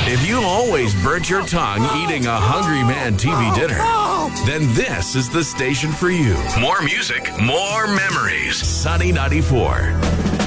If you always burnt your tongue eating a Hungry Man TV dinner, then this is the station for you. More music, more memories. Sunny 94.